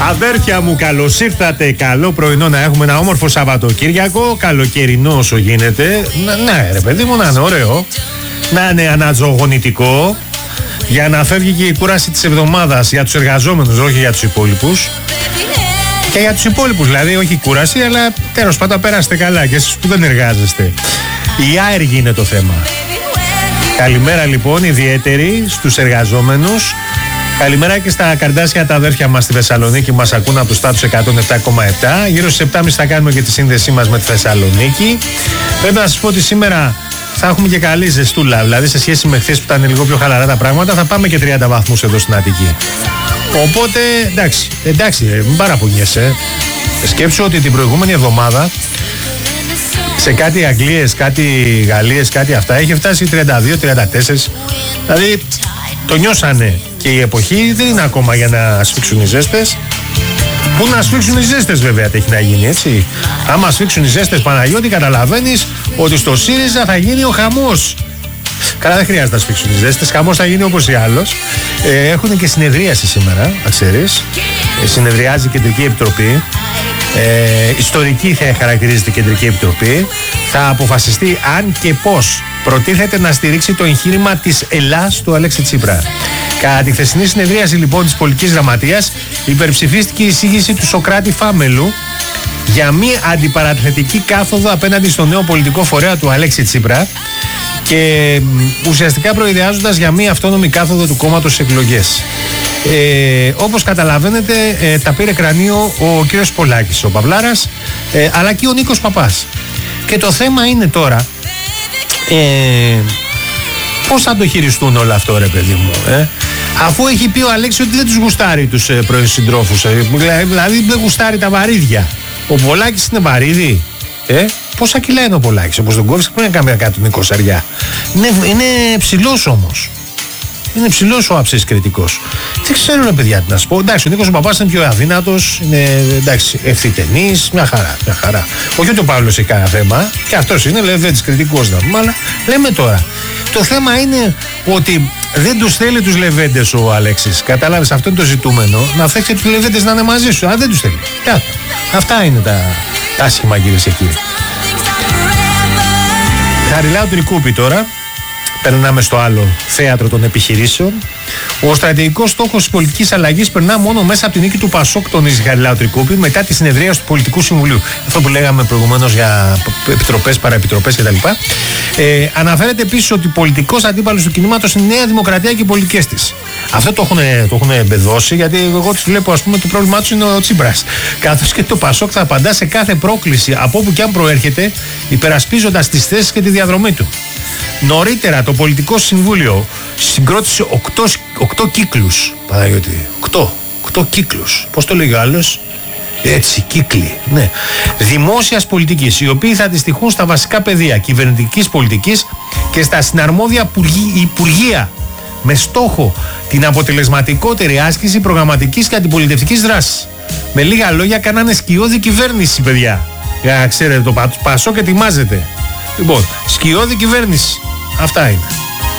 Αδέρφια μου, καλώς ήρθατε. Καλό πρωινό να έχουμε, ένα όμορφο Σαββατοκύριακο. Καλοκαιρινό όσο γίνεται. Ναι, ρε παιδί μου, να είναι ωραίο. Να είναι αναζωογονητικό. Για να φεύγει και η κούραση της εβδομάδας για τους εργαζόμενους, όχι για τους υπόλοιπους. Και για τους υπόλοιπους, δηλαδή, όχι κούραση, αλλά τέλος πάντων περάστε καλά και εσείς που δεν εργάζεστε. Η άεργη είναι το θέμα. Καλημέρα λοιπόν ιδιαίτερη στους εργαζόμενους. Καλημέρα και στα καρδάσια τα αδέρφια μας στη Θεσσαλονίκη, μας ακούν από το στάτους 107,7. Γύρω στις 7.30 θα κάνουμε και τη σύνδεσή μας με τη Θεσσαλονίκη. Πρέπει να σας πω ότι σήμερα θα έχουμε και καλή ζεστούλα. Δηλαδή σε σχέση με χθες που ήταν λίγο πιο χαλαρά τα πράγματα, θα πάμε και 30 βαθμούς εδώ στην Αττική. Οπότε εντάξει, μην παραπονιέσαι. Σκέψου ότι την προηγούμενη εβδομάδα σε κάτι Αγγλίες, κάτι Γαλλίες, κάτι αυτά είχε φτάσει 32-34. Δηλαδή το νιώσανε. Και η εποχή δεν είναι ακόμα για να σφίξουν οι ζέστες. Πού να σφίξουν οι ζέστες, βέβαια, τι έχει να γίνει, έτσι. Άμα σφίξουν οι ζέστες, Παναγιώτη, καταλαβαίνεις ότι στο ΣΥΡΙΖΑ θα γίνει ο χαμός. Καλά, δεν χρειάζεται να σφίξουν οι ζέστες. Χαμός θα γίνει όπως ή άλλως. Έχουν και συνεδρίαση σήμερα, να ξέρεις. Συνεδριάζει η Κεντρική Επιτροπή. Ιστορική θα χαρακτηρίζεται η Κεντρική Επιτροπή. Θα αποφασιστεί αν και πώς προτίθεται να στηρίξει το εγχείρημα της Ελλάς του Αλέξη Τσίπρα. Κατά τη χθεσινή συνεδρίαση λοιπόν της Πολιτικής Γραμματείας υπερψηφίστηκε η εισήγηση του Σωκράτη Φάμελου για μη αντιπαρατεθετική κάθοδο απέναντι στο νέο πολιτικό φορέα του Αλέξη Τσίπρα και ουσιαστικά προειδεάζοντας για μη αυτόνομη κάθοδο του κόμματος στις εκλογές. Όπως καταλαβαίνετε, τα πήρε κρανίο ο κύριος Πολάκης, ο Παυλάρας, αλλά και ο Νίκος Παπάς. Και το θέμα είναι τώρα πώς θα το χειριστούν όλο αυτό, ρε παιδί μου, αφού έχει πει ο Αλέξης ότι δεν τους γουστάρει τους συντρόφους, δηλαδή δεν γουστάρει τα βαρύδια. Ο Πολάκης είναι βαρύδι, πόσα κιλά είναι ο Πολάκης, όπως τον κόβεις πρέπει να κάνει κάτω 20 αριά. Είναι ψηλός όμως. Είναι ψηλός ο άψης κριτικός. Δεν ξέρω, ρε παιδιά, τι να σου πω. Εντάξει, ο Νίκος ο Παπάς είναι πιο αδύνατος, είναι εντάξει, ευθυτενής, μια χαρά. Όχι ότι ο Παύλος έχει κανένα θέμα, και αυτός είναι, λέει, δεν της κριτικός να πούμε, αλλά λέμε τώρα. Το θέμα είναι ότι δεν τους θέλει τους λεβέντες ο Αλέξης. Κατάλαβες, αυτό είναι το ζητούμενο. Να φτιάξει τους λεβέντες να είναι μαζί σου. Αν δεν τους θέλει. Αυτά είναι τα άσχημα, κυρίες και κύριοι. Χαριλάου Τρικούπη τώρα. Περνάμε στο άλλο θέατρο των επιχειρήσεων. Ο στρατηγικός στόχος της πολιτικής αλλαγής περνά μόνο μέσα από την νίκη του Πασόκ, τονίζει Χαριλάου Τρικούπη, μετά τη συνεδρίαση του Πολιτικού Συμβουλίου. Αυτό που λέγαμε προηγουμένως για επιτροπές, παραεπιτροπές κτλ. Αναφέρεται επίσης ότι πολιτικός αντίπαλος του κινήματος είναι η Νέα Δημοκρατία και οι πολιτικές της. Αυτό το έχουν εμπεδώσει, γιατί εγώ τους βλέπω, ας πούμε, το πρόβλημά τους είναι ο Τσίπρας. Καθώς και το Πασόκ θα απαντά σε κάθε πρόκληση από όπου και αν προέρχεται, υπερασπίζοντας τις θέσεις και τη διαδρομή του. Νωρίτερα το Πολιτικό Συμβούλιο συγκρότησε 8 κύκλους. Παναγιώτη, 8 κύκλους. Πώς το λέγει ο άλλος? Έτσι, κύκλοι. Ναι. Δημόσιας πολιτικής, οι οποίοι θα αντιστοιχούν στα βασικά πεδία κυβερνητικής πολιτικής και στα συναρμόδια υπουργεία, με στόχο την αποτελεσματικότερη άσκηση προγραμματικής και αντιπολιτευτικής δράσης. Με λίγα λόγια, κάνανε σκιώδη κυβέρνηση, παιδιά. Για να ξέρετε, το Πασόκ ετοιμάζεται. Λοιπόν, σκιώδη κυβέρνηση. Αυτά είναι.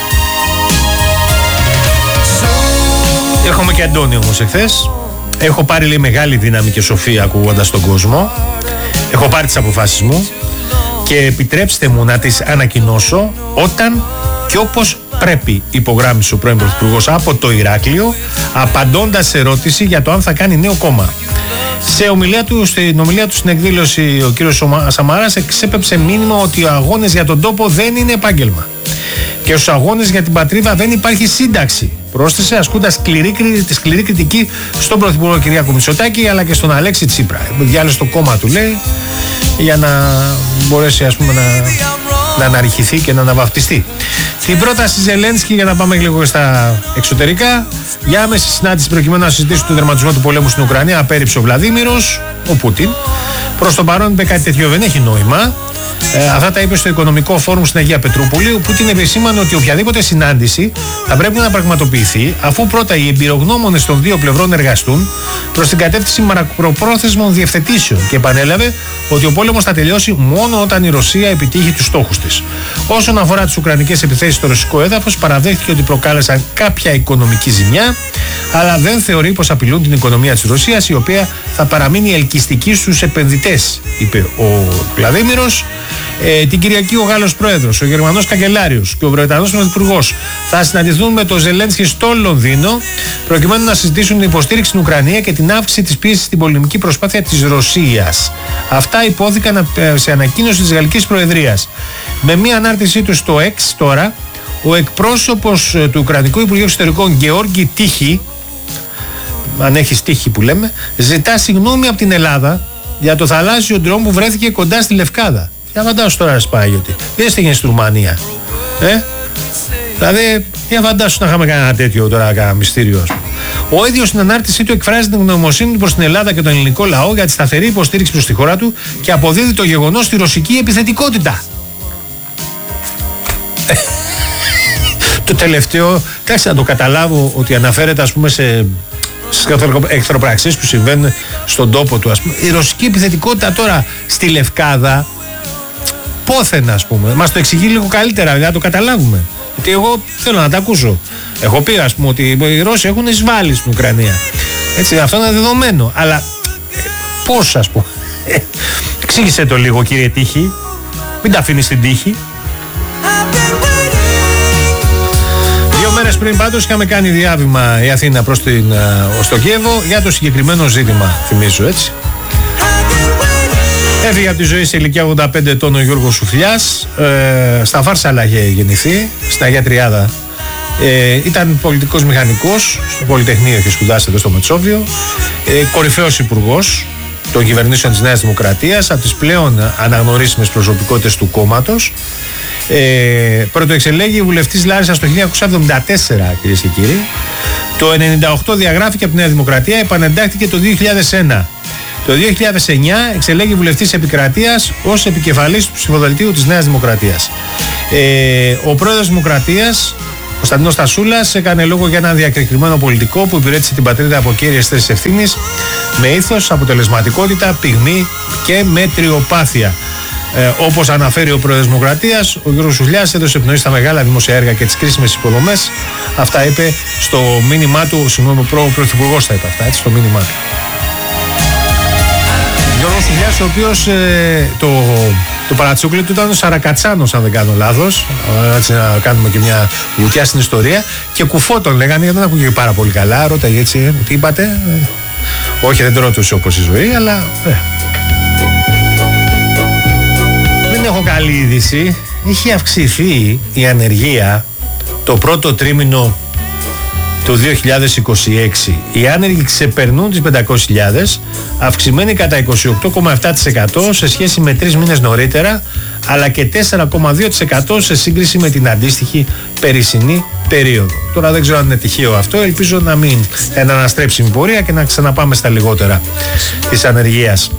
Έχουμε και Αντώνη όμως εχθές. Έχω πάρει, λέει, μεγάλη δύναμη και σοφία ακούγοντας τον κόσμο. Έχω πάρει τις αποφάσεις μου και επιτρέψτε μου να τις ανακοινώσω όταν και όπως πρέπει, υπογράμμισε ο πρώην Πρωθυπουργός από το Ηράκλειο, απαντώντας σε ερώτηση για το αν θα κάνει νέο κόμμα. Στην ομιλία του στην εκδήλωση, ο κύριος Σαμαράς εξέπεψε μήνυμα ότι οι αγώνες για τον τόπο δεν είναι επάγγελμα. Και στους αγώνες για την πατρίδα δεν υπάρχει σύνταξη. Πρόσθεσε, ασκώντας σκληρή κριτική στον Πρωθυπουργό Κυριάκο Μητσοτάκη, αλλά και στον Αλέξη Τσίπρα. Διάλεσε το κόμμα του, λέει, για να μπορέσει, ας πούμε, να αναρριχηθεί και να αναβαπτιστεί. Την πρόταση Ζελένσκι, για να πάμε λίγο στα εξωτερικά, για άμεση συνάντηση προκειμένου να συζητήσει τον τερματισμό του πολέμου στην Ουκρανία, απέρριψε ο Βλαδίμηρος, ο Πούτιν. Προς το παρόν, είπε κάτι τέτοιο δεν έχει νόημα. Αυτά τα είπε στο Οικονομικό Φόρουμ στην Αγία Πετρούπολη, όπου την επισήμανε ότι οποιαδήποτε συνάντηση θα πρέπει να πραγματοποιηθεί αφού πρώτα οι εμπειρογνώμονες των δύο πλευρών εργαστούν προς την κατεύθυνση μακροπρόθεσμων διευθετήσεων, και επανέλαβε ότι ο πόλεμος θα τελειώσει μόνο όταν η Ρωσία επιτύχει τους στόχους της. Όσον αφορά τις ουκρανικές επιθέσεις στο ρωσικό έδαφος, παραδέχθηκε ότι προκάλεσαν κάποια οικονομική ζημιά, αλλά δεν θεωρεί πως απειλούν την οικονομία της Ρωσίας, η οποία θα παραμείνει ελκυστική στους επενδυτές, είπε ο Βλαδίμηρος. Την Κυριακή ο Γάλλος Πρόεδρος, ο Γερμανός Καγκελάριος και ο Βρετανός Πρωθυπουργός θα συναντηθούν με τον Ζελένσκι στο Λονδίνο, προκειμένου να συζητήσουν την υποστήριξη στην Ουκρανία και την αύξηση της πίεσης στην πολεμική προσπάθεια της Ρωσίας. Αυτά υπόθηκαν σε ανακοίνωση της Γαλλικής Προεδρίας. Με μια ανάρτησή του στο X τώρα, ο εκπρόσωπος του Ουκρανικού Υπουργείου Εξωτερικών Γεώργη Τίχη, αν έχει στίχη που λέμε, ζητά συγγνώμη από την Ελλάδα για το θαλάσσιο ντρόμ που βρέθηκε κοντά στη Λευκάδα. Για φαντάσου τώρα, Σπάγιωτη, δεν έγινε στη Ρουμανία. Δηλαδή, για φαντάσου να είχαμε κανένα τέτοιο τώρα, κανένα μυστήριο. Ο ίδιος στην ανάρτησή του εκφράζει την γνωμοσύνη του προς την Ελλάδα και τον ελληνικό λαό για τη σταθερή υποστήριξη προς τη χώρα του και αποδίδει το γεγονός στη ρωσική επιθετικότητα. Το τελευταίο, εντάξει, να το καταλάβω ότι αναφέρεται, ας πούμε, στις εχθροπραξίες που συμβαίνουν στον τόπο του, ας πούμε. Η ρωσική επιθετικότητα τώρα στη Λευκάδα, πόθεν, ας πούμε, μας το εξηγεί λίγο καλύτερα, για να το καταλάβουμε. Γιατί εγώ θέλω να τα ακούσω. Έχω πει, ας πούμε, ότι οι Ρώσοι έχουν εισβάλει στην Ουκρανία. Έτσι, αυτό είναι δεδομένο. Αλλά πώς, ας πούμε. Εξήγησε το λίγο, κύριε Τύχη. Μην τα αφήνεις στην τύχη. 2 μέρες πριν πάντως είχαμε κάνει διάβημα η Αθήνα προς το Κίεβο για το συγκεκριμένο ζήτημα, θυμίζω, έτσι. Έφυγε από τη ζωή σε ηλικία 85 ετών ο Γιώργος Σουφλιάς. Στα Φάρσαλα είχε γεννηθεί, στην Αγία Τριάδα. Ήταν πολιτικός μηχανικός, στο Πολυτεχνείο είχε σπουδάσει εδώ στο Μετσόβιο. Κορυφαίος υπουργός των κυβερνήσεων της Νέας Δημοκρατίας, από τις πλέον αναγνωρίσιμες προσωπικότητες του κόμματος. Πρωτοεξελέγει βουλευτής Λάρισσας το 1974, κυρίες και κύριοι. Το 1998 διαγράφηκε από τη Νέα Δημοκρατία, επανεντάχθηκε το 2001. Το 2009 εξελέγει βουλευτής Επικρατείας ως επικεφαλής του ψηφοδελτίου της Νέας Δημοκρατίας. Ο πρόεδρος Δημοκρατίας, Κωνσταντίνος Τασούλας, έκανε λόγο για ένα διακεκριμένο πολιτικό που υπηρέτησε την πατρίδα από κύριες θέσεις ευθύνης, με ήθος, αποτελεσματικότητα, πυγμή και μετριοπάθεια. Όπως αναφέρει ο πρόεδρος Δημοκρατίας, ο Γιώργος Σουφλιάς έδωσε πνοή στα μεγάλα δημόσια έργα και τις κρίσιμες υποδομές. Αυτά είπε στο μήνυμά του, συγγνώμη, ο πρωθυπουργός τα είπε αυτά, έτσι, στο μήνυμά του. Γιώργος Σουφλιάς, ο οποίος το παρατσούκλι του ήταν ο Σαρακατσάνος, αν δεν κάνω λάθος. Έτσι, να κάνουμε και μια βουτιά στην ιστορία. Και κουφό τον λέγανε, γιατί δεν ακούγε πάρα πολύ καλά. Ρώταγε έτσι, τι είπατε. Όχι, δεν το ρώτησε όπως η ζωή, αλλά. Δεν έχω καλή είδηση. Είχε αυξηθεί η ανεργία το πρώτο τρίμηνο το 2026. Οι άνεργοι ξεπερνούν τις 500.000, αυξημένοι κατά 28,7% σε σχέση με 3 μήνες νωρίτερα, αλλά και 4,2% σε σύγκριση με την αντίστοιχη περσινή περίοδο. Τώρα δεν ξέρω αν είναι τυχαίο αυτό, ελπίζω να μην αναστρέψει η πορεία και να ξαναπάμε στα λιγότερα της ανεργίας.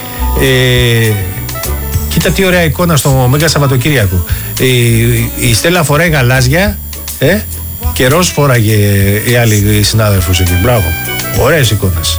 Κοίτα τι ωραία εικόνα στο Μέγα Σαββατοκύριακο. Η Στέλλα φοράει γαλάζια, και ροζ φόραγε η άλλη συνάδελφος εκεί. Μπράβο. Ωραίες εικόνες.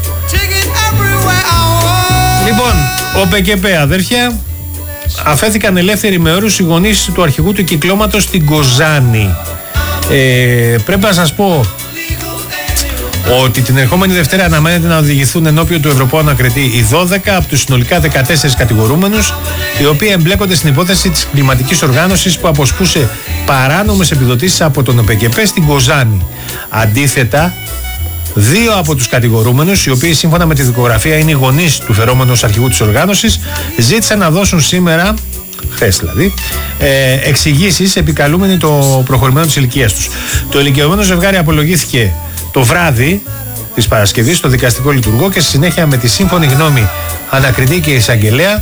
Λοιπόν, ο ΠΚΠ, αδέρφια, αφέθηκαν ελεύθεροι με όρους οι γονείς του αρχηγού του κυκλώματος στην Κοζάνη. Πρέπει να σας πω ότι την ερχόμενη Δευτέρα αναμένεται να οδηγηθούν ενώπιον του Ευρωπαίου Ανακριτή οι 12 από τους συνολικά 14 κατηγορούμενους, οι οποίοι εμπλέκονται στην υπόθεση της κλιματικής οργάνωσης που αποσπούσε παράνομες επιδοτήσεις από τον ΟΠΚΠ στην Κοζάνη. Αντίθετα, 2 από τους κατηγορούμενους, οι οποίοι σύμφωνα με τη δικογραφία είναι οι γονείς του φερόμενου αρχηγού της οργάνωσης, ζήτησαν να δώσουν σήμερα, χθες δηλαδή, εξηγήσεις επικαλούμενοι το προχωρημένο της ηλικίας τους. Το ηλικιωμένο ζευγάρι απολογήθηκε το βράδυ της Παρασκευής στο δικαστικό λειτουργό και στη συνέχεια με τη σύμφωνη γνώμη ανακριτή και εισαγγελέα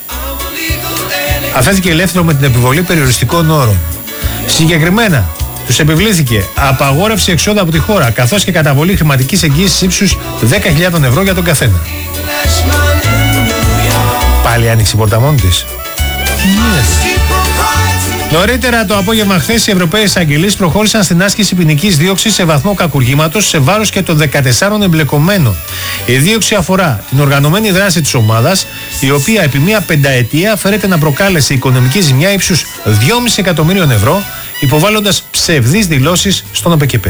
αφέθηκε ελεύθερο με την επιβολή περιοριστικών όρων. Συγκεκριμένα τους επιβλήθηκε απαγόρευση εξόδου από τη χώρα, καθώς και καταβολή χρηματικής εγγύησης ύψους 10.000 ευρώ για τον καθένα. Πάλι άνοιξε η πόρτα μόνη της. Νωρίτερα το απόγευμα χθες, οι Ευρωπαίοι εισαγγελείς προχώρησαν στην άσκηση ποινικής δίωξης σε βαθμό κακουργήματος σε βάρος και των 14 εμπλεκομένων. Η δίωξη αφορά την οργανωμένη δράση της ομάδας, η οποία επί μία πενταετία φέρεται να προκάλεσε οικονομική ζημιά ύψους 2,5 εκατομμύριων ευρώ, υποβάλλοντας ψευδείς δηλώσεις στον ΟΠΕΚΕΠ.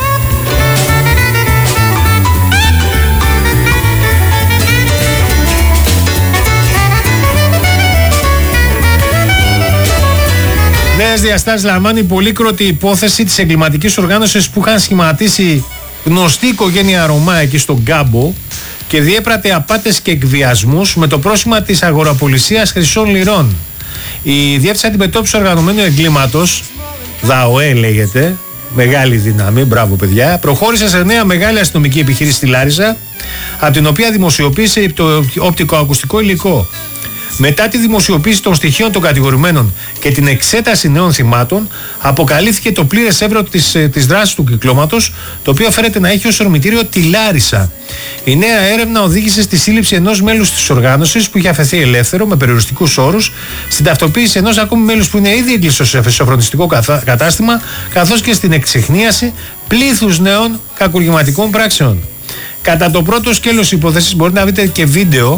Νέες διαστάσεις λαμβάνει η πολύκροτη υπόθεση της εγκληματικής οργάνωσης που είχαν σχηματίσει γνωστή οικογένεια Ρωμά εκεί στον Κάμπο και διέπρατε απάτες και εκβιασμούς με το πρόσημα της αγοραπολισίας χρυσών λιρών. Η Διεύθυνση Αντιμετώπισης Οργανωμένου Εγκλήματος, ΔΑΟΕ λέγεται, μεγάλη δύναμη, μπράβο παιδιά, προχώρησε σε νέα μεγάλη αστυνομική επιχείρηση στη Λάρισα, από την οποία δημοσιοποίησε το οπτικοακουστικό υλικό. Μετά τη δημοσιοποίηση των στοιχείων των κατηγορουμένων και την εξέταση νέων θυμάτων, αποκαλύφθηκε το πλήρες εύρος της δράσης του κυκλώματος, το οποίο φέρεται να έχει ως ορμητήριο τη Λάρισα. Η νέα έρευνα οδήγησε στη σύλληψη ενός μέλους της οργάνωσης που είχε αφαιθεί ελεύθερο με περιοριστικούς όρους, στην ταυτοποίηση ενός ακόμη μέλους που είναι ήδη έγκλειστο σε φροντιστικό κατάστημα, καθώς και στην εξιχνίαση πλήθους νέων κακουργηματικών πράξεων. Κατά το πρώτο σκέλος υπόθεσης μπορείτε να βρείτε και βίντεο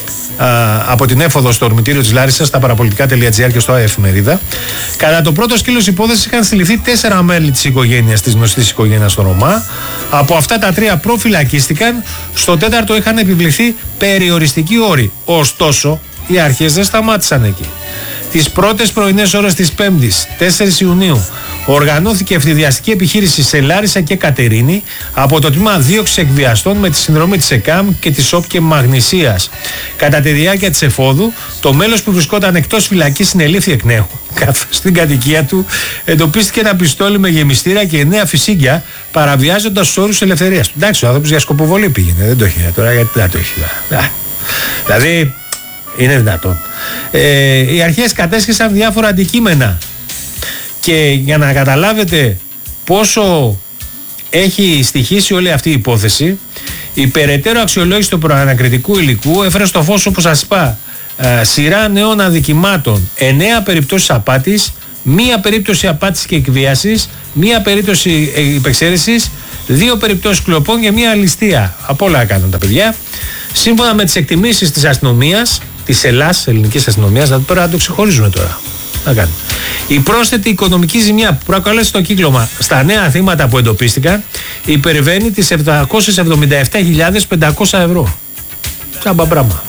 από την έφοδο στο ορμητήριο της Λάρισσας στα παραπολιτικά.gr και στο Εφημερίδα. Κατά το πρώτο σκέλος υπόθεσης είχαν συλληφθεί 4 μέλη της οικογένειας, της γνωστής οικογένειας των Ρωμά. Από αυτά τα 3 προφυλακίστηκαν, στο 4ο είχαν επιβληθεί περιοριστικοί όροι. Ωστόσο, οι αρχές δεν σταμάτησαν εκεί. Τις πρώτες πρωινές ώρες της 5ης, 4 Ιουνίου, οργανώθηκε ευθυδιαστική επιχείρηση σε Λάρισα και Κατερίνη από το τμήμα δίωξης εκβιαστών με τη συνδρομή της ΕΚΑΜ και της ΟΠ και Μαγνησίας. Κατά τη διάρκεια της εφόδου, το μέλος που βρισκόταν εκτός φυλακής συνελήφθη εκ νέου, καθώς στην κατοικία του εντοπίστηκε ένα πιστόλι με γεμιστήρα και 9 φυσίγγια, παραβιάζοντας τους όρους ελευθερίας του. Εντάξει, ο άνθρωπος για σκοποβολή πήγαινε, δεν το έχει τώρα, γιατί δεν το έχει. Δηλαδή, είναι δυνατόν. Οι αρχές κατέσχεσαν διάφορα αντικείμενα και για να καταλάβετε πόσο έχει στοιχήσει όλη αυτή η υπόθεση, η περαιτέρω αξιολόγηση του προανακριτικού υλικού έφερε στο φως, όπως σας είπα, σειρά νέων αδικημάτων, 9 περιπτώσεις απάτης, 1 περίπτωση απάτης και εκβίασης, 1 περίπτωση υπεξαίρεσης, 2 περιπτώσεις κλοπών και 1 ληστεία. Από όλα έκαναν τα παιδιά. Σύμφωνα με τις εκτιμήσεις της αστυνομίας, της ελληνικής αστυνομίας, δηλαδή τώρα να το ξεχωρίζουμε τώρα. Να κάνουμε. Η πρόσθετη οικονομική ζημιά που προκαλέσει το κύκλωμα στα νέα θύματα που εντοπίστηκαν υπερβαίνει τις 777.500 ευρώ. Τσάμπα πράγμα.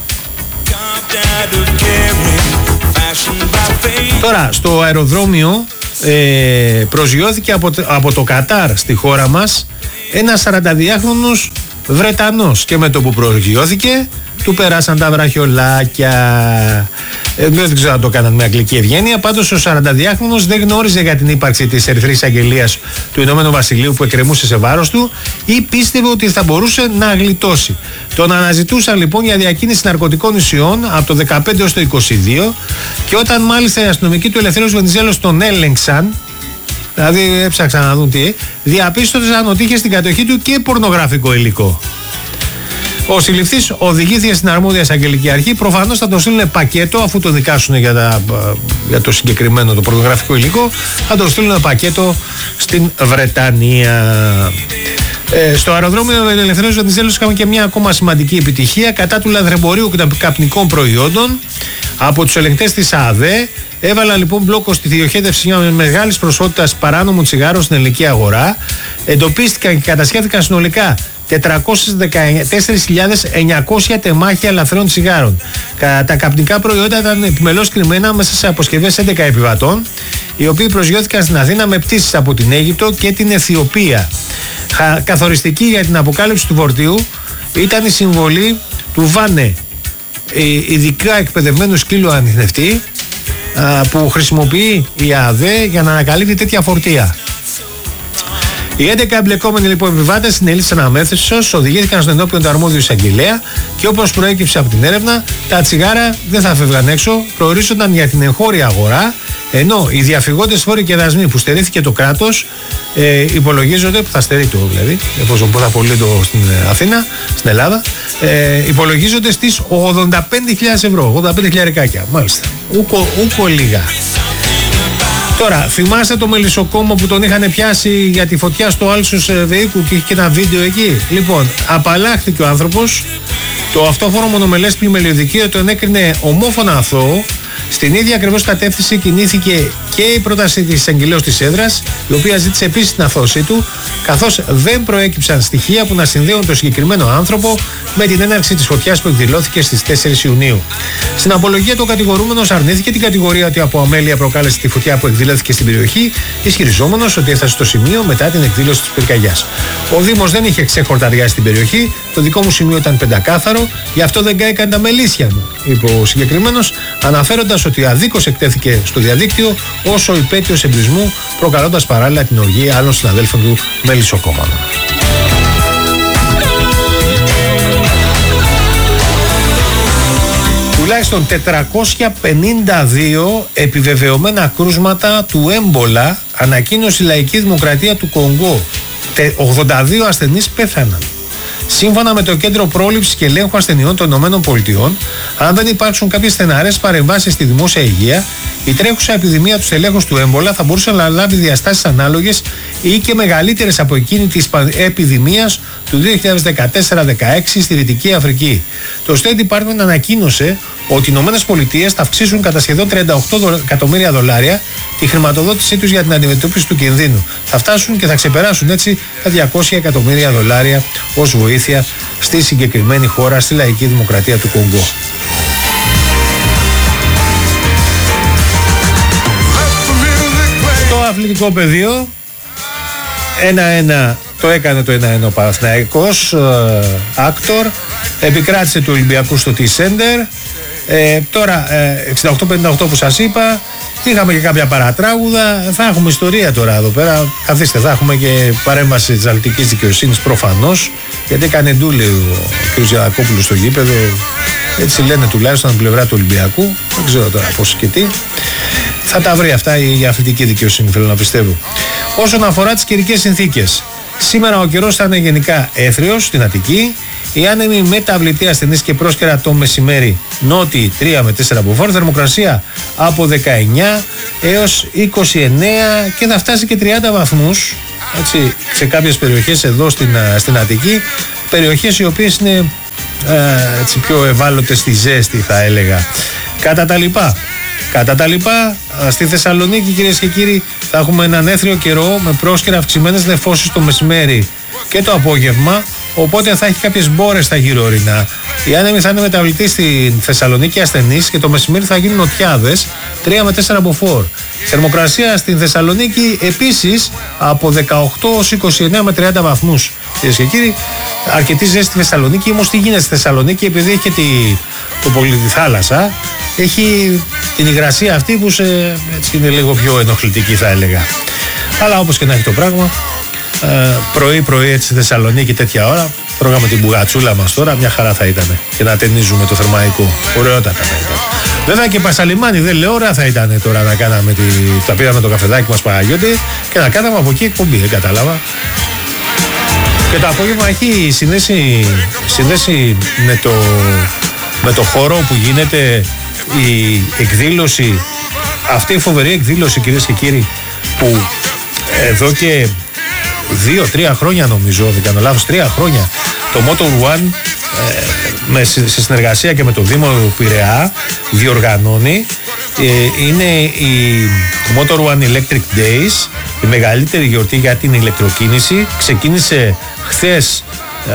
Τώρα, στο αεροδρόμιο προσγειώθηκε από το Κατάρ στη χώρα μας ένας 42χρονος Βρετανός και με το που προσγειώθηκε του περάσαν τα βραχιολάκια. Δεν ξέρω αν το κάναν με αγγλική ευγένεια. Πάντως ο 42χρονος δεν γνώριζε για την ύπαρξη της Ερυθρής Αγγελίας του Ηνωμένου Βασιλείου που εκκρεμούσε σε βάρος του ή πίστευε ότι θα μπορούσε να γλιτώσει. Τον αναζητούσαν λοιπόν για διακίνηση ναρκωτικών ουσιών από το 15 έως το 22 και όταν μάλιστα οι αστυνομικοί του Ελευθέρωσης Βενιζέλος τον έλεγξαν, δηλαδή έψαξαν να δουν τι, διαπίστωσαν ότι είχε στην κατοχή του και πορνογραφικό υλικό. Ο συλληφθής οδηγήθηκε στην αρμόδια εισαγγελική αρχή. Προφανώς θα τον στείλουν πακέτο, αφού το δικάσουν για το συγκεκριμένο το πορνογραφικό υλικό, θα τον στείλουν πακέτο στην Βρετανία. Στο αεροδρόμιο Ελευθέρωσης Βενιζέλος είχαμε και μια ακόμα σημαντική επιτυχία κατά του λαθρεμπορίου καπνικών προϊόντων από τους ελεγκτές της ΑΔΕ. Έβαλα λοιπόν μπλόκο στη διοχέτευση μια μεγάλης ποσότητας παράνομων τσιγάρων στην ελληνική αγορά. Εντοπίστηκαν και κατασχέθηκαν συνολικά 414.900 τεμάχια λαθρών τσιγάρων. Τα καπνικά προϊόντα ήταν επιμελώς κρυμμένα μέσα σε αποσκευές 11 επιβατών, οι οποίοι προσγειώθηκαν στην Αθήνα με πτήσεις από την Αίγυπτο και την Αιθιοπία. Καθοριστική για την αποκάλυψη του φορτίου ήταν η συμβολή του Βάνε, ειδικά εκπαιδευμένου σκύλου ανιχνευτή, που χρησιμοποιεί η ΑΔΕ για να ανακαλύπτει τέτοια φορτία. Οι 11 εμπλεκόμενοι λοιπόν επιβάτες συνελήφθησαν αμέσως, οδηγήθηκαν στον ενώπιον του αρμόδιου εισαγγελέα και όπως προέκυψε από την έρευνα, τα τσιγάρα δεν θα φεύγαν έξω, προορίζονταν για την εγχώρια αγορά Ενώ οι διαφυγόντες φόροι και δασμοί που στερήθηκε το κράτος υπολογίζονται, που θα στερεί το δηλαδή, εφόσον θα πωλεί το στην Αθήνα, στην Ελλάδα, υπολογίζονται στις 85.000 ευρώ, 85.000. Μάλιστα. Ούκο λίγα. Τώρα, θυμάστε το μελισσοκόμο που τον είχαν πιάσει για τη φωτιά στο Άλσος Δεΐκου και είχε και ένα βίντεο εκεί? Λοιπόν, απαλλάχθηκε ο άνθρωπος. Το αυτόφορο μονομελές πλημελιωδικείο τον έκρινε ομόφωνα αθώο. Στην ίδια ακριβώς κατεύθυνση κινήθηκε και η πρόταση της εισαγγελέως της έδρας, η οποία ζήτησε επίσης την αθώωσή του, καθώς δεν προέκυψαν στοιχεία που να συνδέουν το συγκεκριμένο άνθρωπο με την έναρξη της φωτιάς που εκδηλώθηκε στις 4 Ιουνίου. Στην απολογία του κατηγορούμενος αρνήθηκε την κατηγορία ότι από αμέλεια προκάλεσε τη φωτιά που εκδηλώθηκε στην περιοχή, ισχυριζόμενος ότι έφτασε στο σημείο μετά την εκδήλωση της πυρκαγιάς. Ο Δήμος δεν είχε ξεχορταριάσει την περιοχή, το δικό μου σημείο ήταν πεντακάθαρο, γι' αυτό δεν κάηκαν τα μελίσια μου, είπε ο συγκεκριμένος, αναφέροντας ότι αδίκως εκτέθηκε στο διαδίκτυο όσο υπέτειος εμπρισμού, προκαλώντας παράλληλα την οργή άλλων συναδέλφων του μελισσοκόμματος. Τουλάχιστον 452 επιβεβαιωμένα κρούσματα του έμπολα ανακοίνωσε η Λαϊκή Δημοκρατία του Κονγκό. 82 ασθενείς πέθαναν. Σύμφωνα με το Κέντρο Πρόληψης και Ελέγχου Ασθενειών των ΗΠΑ, αν δεν υπάρξουν κάποιες στεναρές παρεμβάσεις στη δημόσια υγεία, η τρέχουσα επιδημία του στελέχους του έμπολα θα μπορούσε να λάβει διαστάσεις ανάλογες ή και μεγαλύτερες από εκείνη της επιδημίας του 2014-16 στη Δυτική Αφρική. Το State Department ανακοίνωσε ότι οι ΗΠΑ θα αυξήσουν κατά σχεδόν $38 εκατομμύρια τη χρηματοδότησή τους για την αντιμετώπιση του κινδύνου. Θα φτάσουν και θα ξεπεράσουν έτσι τα $200 εκατομμύρια ως βοήθεια στη συγκεκριμένη χώρα, στη Λαϊκή Δημοκρατία του Κονγκό. Το αθλητικό πεδίο 1-1 το έκανε το 1-1 ο Παναθηναϊκός, Άκτορ, επικράτησε του Ολυμπιακού στο T-Center. Τώρα 68-58 που σας είπα, είχαμε και κάποια παρατράγουδα, θα έχουμε ιστορία τώρα εδώ πέρα, καθίστε, θα έχουμε και παρέμβαση της αλυτικής δικαιοσύνης προφανώς, γιατί έκανε ντούλη ο κ. Γιαννακόπουλος στο γήπεδο, έτσι λένε τουλάχιστον από την πλευρά του Ολυμπιακού, δεν ξέρω τώρα πώς και τι. Θα τα βρει αυτά η αθλητική δικαιοσύνη, θέλω να πιστεύω. Όσον αφορά τις καιρικές συνθήκες, σήμερα ο καιρός θα είναι γενικά έθριος στην Αττική. Οι άνεμοι μεταβλητοί ασθενείς και πρόσκαιρα το μεσημέρι νότιοι 3 με 4 μποφόρ, θερμοκρασία από 19 έως 29 και θα φτάσει και 30 βαθμούς έτσι, σε κάποιες περιοχές εδώ στην Αττική, περιοχές οι οποίες είναι έτσι, πιο ευάλωτες στη ζέστη θα έλεγα. Κατά τα λοιπά, στη Θεσσαλονίκη κυρίες και κύριοι θα έχουμε έναν έθριο καιρό με πρόσκαιρα αυξημένες νεφώσεις το μεσημέρι και το απόγευμα, οπότε θα έχει κάποιες μπόρες στα γύρω ορεινά. Οι άνεμοι θα είναι μεταβλητοί στη Θεσσαλονίκη ασθενείς και το μεσημέρι θα γίνουν νοτιάδες 3 με 4 μποφόρ. Θερμοκρασία στην Θεσσαλονίκη επίσης από 18 ως 29 με 30 βαθμούς. Κυρίες και κύριοι, αρκετή ζέστη στη Θεσσαλονίκη, όμως τι γίνεται στη Θεσσαλονίκη, επειδή έχει και το πολύ τη θάλασσα, έχει την υγρασία αυτή που έτσι είναι λίγο πιο ενοχλητική θα έλεγα. Αλλά όπως και να έχει το πράγμα, πρωί έτσι στη Θεσσαλονίκη τέτοια ώρα, τρώγαμε την μπουγατσούλα μας τώρα, μια χαρά θα ήταν και να ταινίζουμε το θερμαϊκό. Ωραιότατα θα ήταν. Βέβαια και Πασαλιμάνι δεν λέω, ωραία θα ήταν τώρα να κάναμε τα πήραμε το καφεδάκι μας Παναγιώτη και να κάναμε από εκεί εκπομπή, δεν κατάλαβα. Και το απόγευμα έχει συνδέσει με το χώρο που γίνεται η εκδήλωση, αυτή η φοβερή εκδήλωση κυρίες και κύριοι, που εδώ και 2-3 χρόνια νομίζω, δεν κάνω λάθος, 3 χρόνια το Motor One σε συνεργασία και με το Δήμο Πειραιά διοργανώνει, είναι η Motor One Electric Days, η μεγαλύτερη γιορτή για την ηλεκτροκίνηση. Ξεκίνησε χθες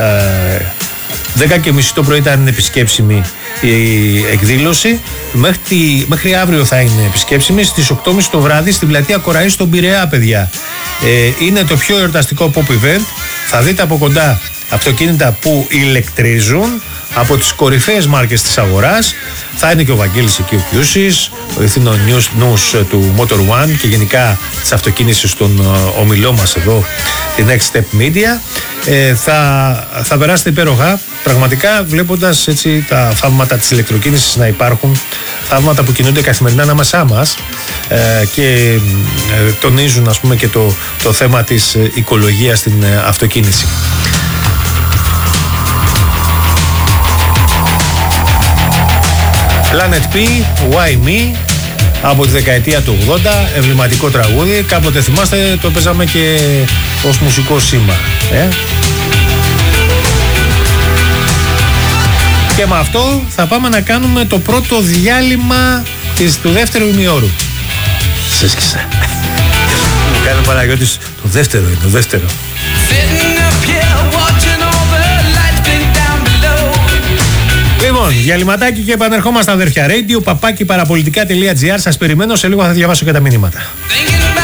10:30 το πρωί, ήταν επισκέψιμη η εκδήλωση, μέχρι αύριο θα είναι επισκέψιμη στις 8:30 το βράδυ στην πλατεία Κοραή στον Πειραιά, παιδιά. Είναι το πιο εορταστικό pop event, θα δείτε από κοντά αυτοκίνητα που ηλεκτρίζουν από τις κορυφαίες μάρκες της αγοράς, Θα είναι και ο Βαγγέλης εκεί ο Πιούσης, ο ηθήνων νους του Motor One και γενικά της αυτοκίνησης στον ομιλό μας εδώ, την Next Step Media. Θα περάσετε υπέροχα, πραγματικά, βλέποντας έτσι τα θαύματα της ηλεκτροκίνησης να υπάρχουν, θαύματα που κινούνται καθημερινά ανάμεσά μας και τονίζουν, ας πούμε, και το θέμα της οικολογίας στην αυτοκίνηση. Planet P, Why Me, από τη δεκαετία του 80, εμβληματικό τραγούδι. Κάποτε, θυμάστε, το παίζαμε και ως μουσικό σήμα. Και με αυτό θα πάμε να κάνουμε το πρώτο διάλειμμα του δεύτερου ημιώρου. Σε σκίσα. Μου κάνει ο Παναγιώτης, το δεύτερο είναι, το δεύτερο. Λοιπόν, διαλυματάκι και επανερχόμαστε, αδέρφια. Radio, papaki, παραπολιτικά.gr. Σας περιμένω, σε λίγο θα διαβάσω και τα μηνύματα.